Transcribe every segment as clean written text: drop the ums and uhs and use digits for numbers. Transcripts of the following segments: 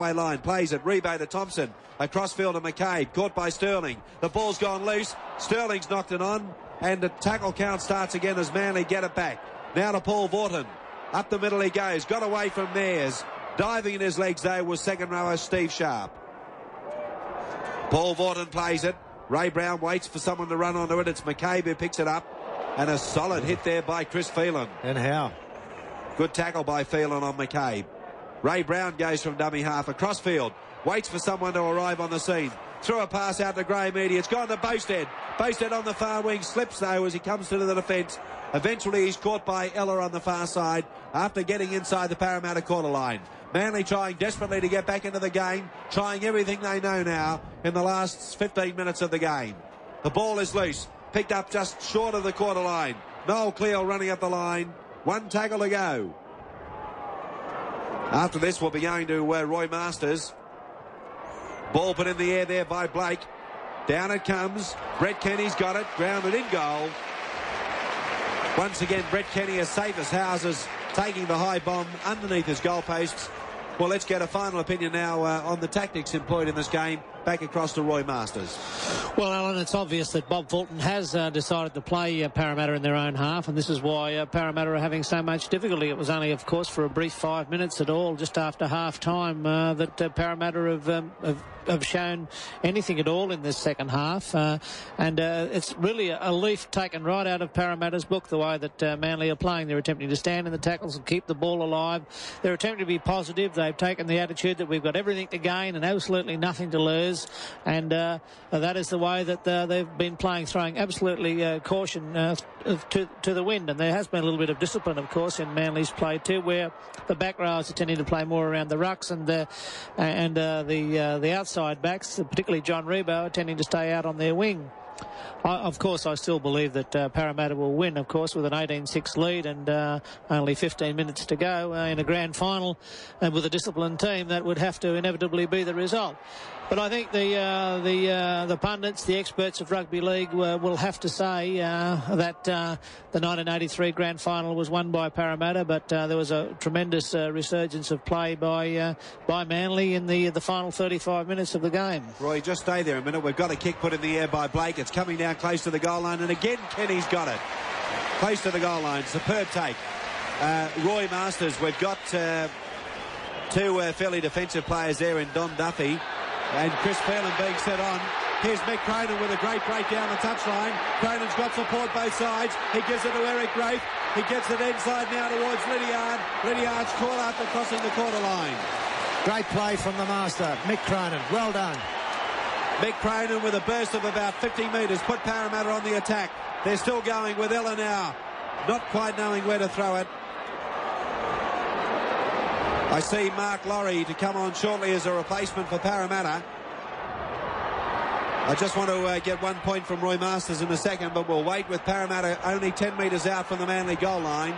line, plays it, rebate to Thompson, across field to McCabe, caught by Sterling. The ball's gone loose, Sterling's knocked it on, and the tackle count starts again as Manly get it back. Now to Paul Vorton, up the middle he goes, got away from Mears. Diving in his legs though was second rower Steve Sharp. Paul Vorton plays it, Ray Brown waits for someone to run onto it, it's McCabe who picks it up, and a solid hit there by Chris Phelan. And how? Good tackle by Phelan on McCabe. Ray Brown goes from dummy half across field. Waits for someone to arrive on the scene. Through a pass out to Graham Eady. It's gone to Boasted. Boasted on the far wing. Slips though as he comes to the defence. Eventually he's caught by Ella on the far side after getting inside the Parramatta quarter line. Manly trying desperately to get back into the game. Trying everything they know now in the last 15 minutes of the game. The ball is loose. Picked up just short of the quarter line. Noel Cleal running up the line. One tackle to go. After this, we'll be going to Roy Masters. Ball put in the air there by Blake. Down it comes. Brett Kenny's got it. Grounded in goal. Once again, Brett Kenny as safe as houses, taking the high bomb underneath his goalposts. Well, let's get a final opinion now on the tactics employed in this game. Back across to Roy Masters. Well, Alan, it's obvious that Bob Fulton has decided to play Parramatta in their own half, and this is why Parramatta are having so much difficulty. It was only, of course, for a brief 5 minutes at all, just after half-time, that Parramatta have shown anything at all in this second half. And it's really a leaf taken right out of Parramatta's book, the way that Manly are playing. They're attempting to stand in the tackles and keep the ball alive. They're attempting to be positive. They've taken the attitude that we've got everything to gain and absolutely nothing to lose. And that is the way that they've been playing, throwing absolutely caution to the wind. And there has been a little bit of discipline, of course, in Manly's play too, where the back rows are tending to play more around the rucks, and the outside backs, particularly John Rebo, are tending to stay out on their wing. Of course, I still believe that Parramatta will win, of course, with an 18-6 lead and only 15 minutes to go in a grand final. And with a disciplined team, that would have to inevitably be the result. But I think the pundits, the experts of rugby league, will have to say that the 1983 grand final was won by Parramatta, but there was a tremendous resurgence of play by Manly in the final 35 minutes of the game. Roy, just stay there a minute. We've got a kick put in the air by Blake. It's coming down close to the goal line, and again Kenny's got it. Close to the goal line. Superb take. Roy Masters, we've got two fairly defensive players there in Don Duffy and Chris Phelan being set on. Here's Mick Cronin with a great break down the touchline. Cronin's got support both sides. He gives it to Eric Grafe. He gets it inside now towards Lydiard. Lydiard's caught after crossing the quarter line. Great play from the master, Mick Cronin. Well done. Mick Cronin with a burst of about 50 metres put Parramatta on the attack. They're still going with Ella now, not quite knowing where to throw it. I see Mark Laurie to come on shortly as a replacement for Parramatta. I just want to get 1 point from Roy Masters in a second, but we'll wait with Parramatta only 10 metres out from the Manly goal line.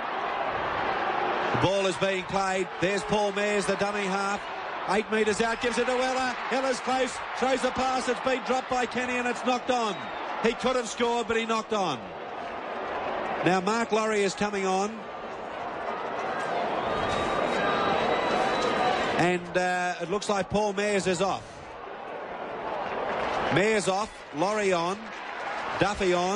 The ball is being played. There's Paul Mears, the dummy half. 8 metres out, gives it to Ella. Ella's close, throws the pass. It's been dropped by Kenny and it's knocked on. He could have scored, but he knocked on. Now Mark Laurie is coming on. And it looks like Paul Mears is off. Mears off, Laurie on, Duffy on,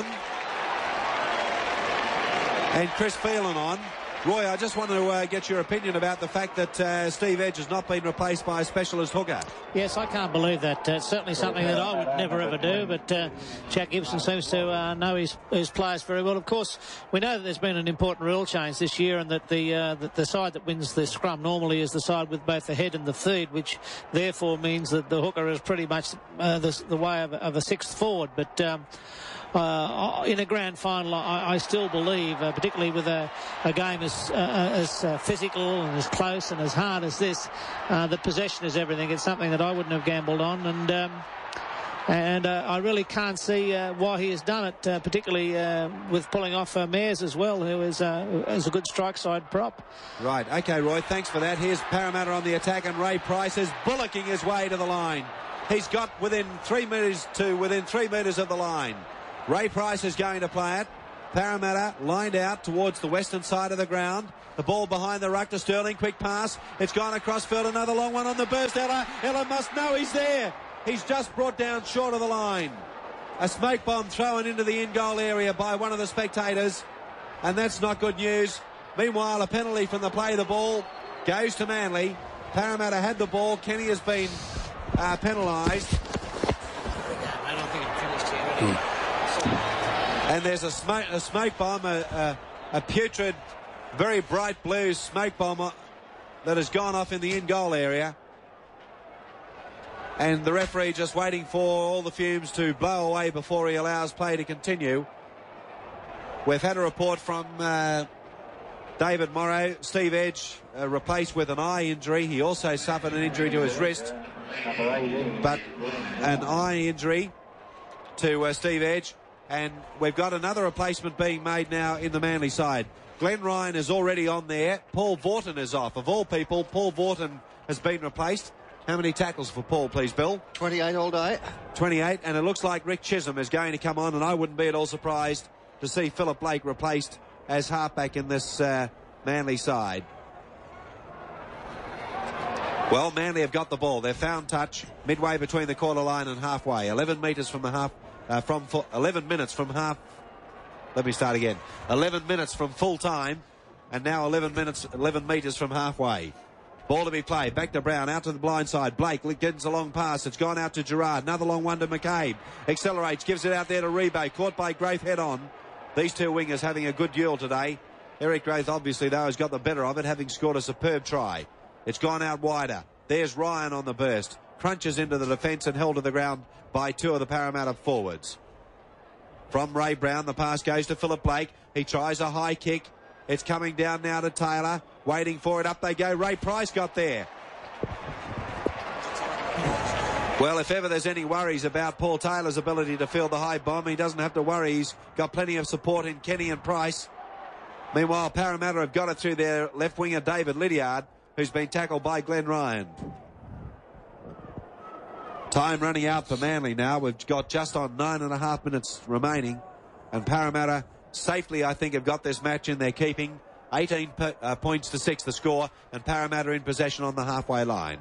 and Chris Phelan on. Roy, I just want to get your opinion about the fact that Steve Edge has not been replaced by a specialist hooker. Yes, I can't believe that. It's certainly something that I would never ever do, but Jack Gibson seems to know his players very well. Of course, we know that there's been an important rule change this year, and that the side that wins the scrum normally is the side with both the head and the feed, which therefore means that the hooker is pretty much the way of a sixth forward. But in a grand final, I still believe, particularly with a game as physical and as close and as hard as this, that possession is everything. It's something that I wouldn't have gambled on, and I really can't see why he has done it, particularly with pulling off Mears as well, who is a good strike side prop. Right, okay, Roy, thanks for that. Here's Parramatta on the attack, and Ray Price is bullocking his way to the line. He's got within 3 metres of the line. Ray Price is going to play it. Parramatta lined out towards the western side of the ground. The ball behind the ruck to Sterling. Quick pass. It's gone across field. Another long one on the burst. Ella must know he's there. He's just brought down short of the line. A smoke bomb thrown into the in-goal area by one of the spectators. And that's not good news. Meanwhile, a penalty from the play of the ball goes to Manly. Parramatta had the ball. Kenny has been penalised. I don't think it finished here. And there's a smoke bomb, a putrid, very bright blue smoke bomb that has gone off in the in-goal area. And the referee just waiting for all the fumes to blow away before he allows play to continue. We've had a report from David Morrow. Steve Edge replaced with an eye injury. He also suffered an injury to his wrist, but an eye injury to Steve Edge. And we've got another replacement being made now in the Manly side. Glenn Ryan is already on there. Paul Vorton is off. Of all people, Paul Vorton has been replaced. How many tackles for Paul, please, Bill? 28 all day. 28, and it looks like Rick Chisholm is going to come on, and I wouldn't be at all surprised to see Philip Blake replaced as halfback in this Manly side. Well, Manly have got the ball. They've found touch midway between the quarter line and halfway. 11 metres from the half, 11 minutes from half. Let me start again. 11 minutes from full time, and now 11 metres from halfway. Ball to be played. Back to Brown. Out to the blind side. Blake gets a long pass. It's gone out to Gerard. Another long one to McCabe. Accelerates. Gives it out there to Rebe. Caught by Graith head on. These two wingers having a good duel today. Eric Graith, obviously, though, has got the better of it, having scored a superb try. It's gone out wider. There's Ryan on the burst. Crunches into the defence and held to the ground by two of the Parramatta forwards. From Ray Brown, the pass goes to Philip Blake. He tries a high kick. It's coming down now to Taylor. Waiting for it. Up they go. Ray Price got there. Well, if ever there's any worries about Paul Taylor's ability to field the high bomb, he doesn't have to worry. He's got plenty of support in Kenny and Price. Meanwhile, Parramatta have got it through their left winger, David Lydiard, who's been tackled by Glenn Ryan. Time running out for Manly now. We've got just on 9.5 minutes remaining. And Parramatta safely, I think, have got this match in their keeping. 18 points to 6 the score, and Parramatta in possession on the halfway line.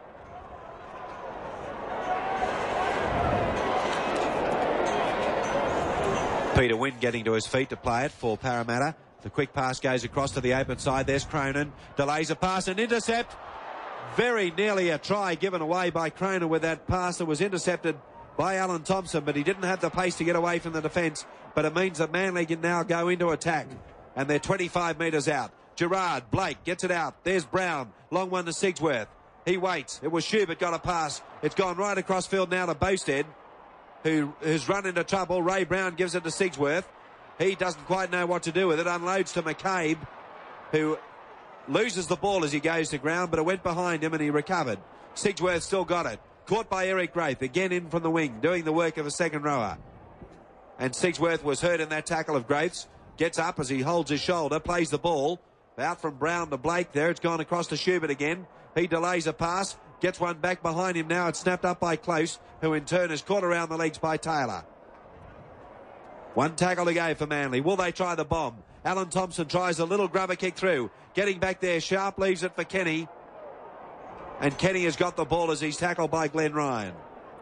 Peter Wynn getting to his feet to play it for Parramatta. The quick pass goes across to the open side. There's Cronin. Delays a pass and intercept. Very nearly a try given away by Cronin with that pass that was intercepted by Alan Thompson, but he didn't have the pace to get away from the defence. But it means that Manly can now go into attack, and they're 25 metres out. Gerard, Blake gets it out. There's Brown. Long one to Sigsworth. He waits. It was Schubert got a pass. It's gone right across field now to Boasted, who's run into trouble. Ray Brown gives it to Sigsworth. He doesn't quite know what to do with it. Unloads to McCabe, who loses the ball as he goes to ground, but it went behind him and he recovered. Sigsworth still got it. Caught by Eric Graith, again in from the wing, doing the work of a second rower. And Sigsworth was hurt in that tackle of Graith's. Gets up as he holds his shoulder, plays the ball. Out from Brown to Blake there. It's gone across to Schubert again. He delays a pass. Gets one back behind him now. It's snapped up by Close, who in turn is caught around the legs by Taylor. One tackle to go for Manly. Will they try the bomb? Alan Thompson tries a little grubber kick through. Getting back there. Sharp leaves it for Kenny. And Kenny has got the ball as he's tackled by Glenn Ryan.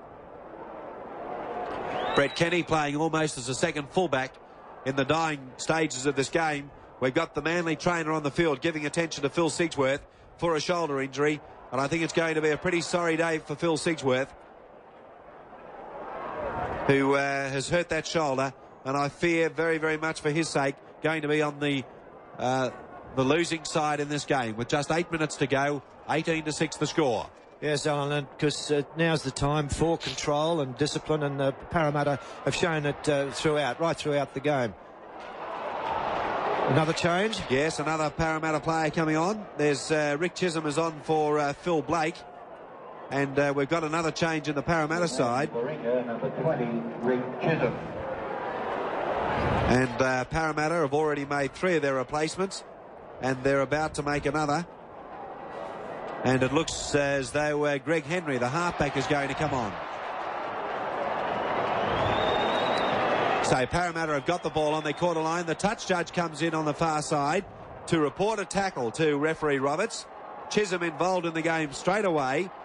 Brett Kenny playing almost as a second fullback in the dying stages of this game. We've got the Manly trainer on the field giving attention to Phil Sigsworth for a shoulder injury. And I think it's going to be a pretty sorry day for Phil Sigsworth, who has hurt that shoulder. And I fear very, very much for his sake going to be on the losing side in this game with just 8 minutes to go. 18-6 the score. Yes, Alan, because now's the time for control and discipline, and Parramatta have shown it right throughout the game. Another change? Yes, another Parramatta player coming on. There's Rick Chisholm is on for Phil Blake. And we've got another change in the Parramatta side. Number 20, Rick Chisholm. And Parramatta have already made 3 of their replacements, and they're about to make another. And it looks as though Greg Henry, the halfback, is going to come on. So Parramatta have got the ball on their quarter line. The touch judge comes in on the far side to report a tackle to referee Roberts. Chisholm involved in the game straight away.